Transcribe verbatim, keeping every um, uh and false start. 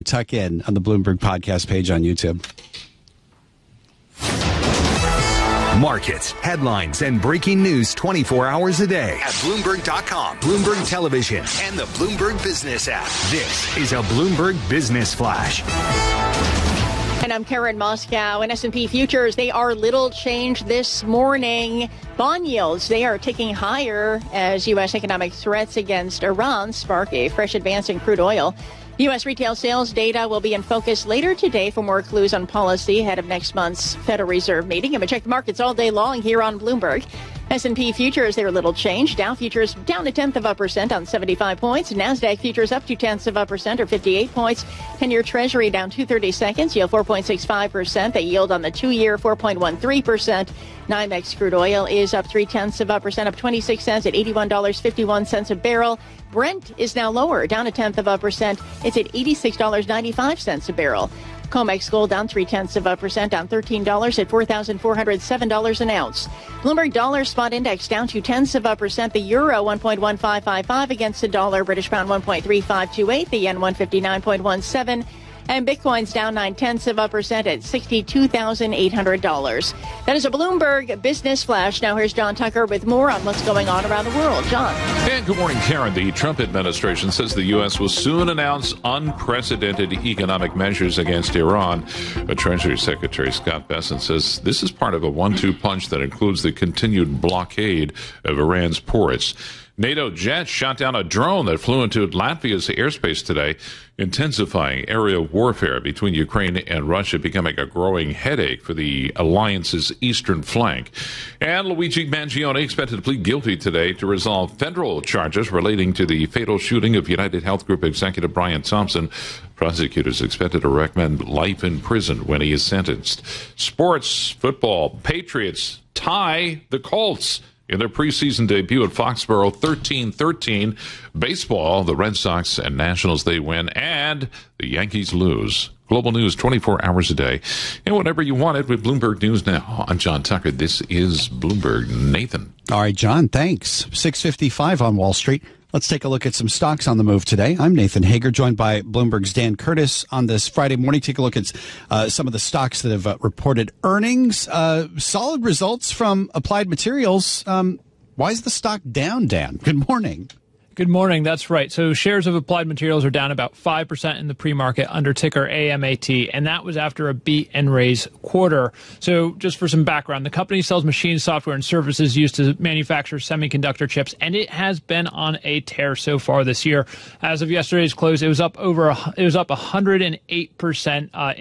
tuck in on the Bloomberg podcast page on YouTube. Markets, headlines, and breaking news twenty-four hours a day at Bloomberg dot com, Bloomberg Television, and the Bloomberg Business app. This is a Bloomberg Business Flash. And I'm Karen Moscow. And S and P futures, they are little changed this morning. Bond yields, they are ticking higher as U S economic threats against Iran spark a fresh advance in crude oil. U S retail sales data will be in focus later today for more clues on policy ahead of next month's Federal Reserve meeting. And we check the markets all day long here on Bloomberg. S and P futures, they're a little changed. Dow futures down a tenth of a percent on seventy-five points. NASDAQ futures up two tenths of a percent or fifty-eight points. ten-year Treasury down two thirty-seconds, yield four point six five percent. The yield on the two-year four point one three percent. NYMEX crude oil is up three tenths of a percent, up twenty-six cents at eighty-one dollars and fifty-one cents a barrel. Brent is now lower, down a tenth of a percent. It's at eighty-six dollars and ninety-five cents a barrel. COMEX gold down three tenths of a percent, down thirteen dollars at four thousand four hundred seven dollars an ounce. Bloomberg dollar spot index down two tenths of a percent. The euro one point one five five five against the dollar. British pound one point three five two eight. The yen one fifty-nine point one seven. And Bitcoin's down nine tenths of a percent at sixty-two thousand eight hundred dollars. That is a Bloomberg Business Flash. Now here's John Tucker with more on what's going on around the world. John. And good morning, Karen. The Trump administration says the U S will soon announce unprecedented economic measures against Iran. But Treasury Secretary Scott Bessent says this is part of a one two punch that includes the continued blockade of Iran's ports. NATO jets shot down a drone that flew into Latvia's airspace today, intensifying aerial warfare between Ukraine and Russia, becoming a growing headache for the alliance's eastern flank. And Luigi Mangione expected to plead guilty today to resolve federal charges relating to the fatal shooting of United Health Group executive Brian Thompson. Prosecutors expected to recommend life in prison when he is sentenced. Sports, football, Patriots tie the Colts in their preseason debut at Foxborough, thirteen thirteen. Baseball, the Red Sox and Nationals, they win, and the Yankees lose. Global news twenty-four hours a day. And whatever you wanted with Bloomberg News Now. I'm John Tucker. This is Bloomberg. Nathan. All right, John, thanks. six fifty-five on Wall Street. Let's take a look at some stocks on the move today. I'm Nathan Hager, joined by Bloomberg's Dan Curtis on this Friday morning. Take a look at uh, some of the stocks that have uh, reported earnings. Uh, solid results from Applied Materials. Um, why is the stock down, Dan? Good morning. Good morning. That's right. So shares of Applied Materials are down about five percent in the pre-market under ticker A M A T, and that was after a beat and raise quarter. So just for some background, the company sells machine software and services used to manufacture semiconductor chips, and it has been on a tear so far this year. As of yesterday's close, it was up over, it was up one hundred eight percent uh,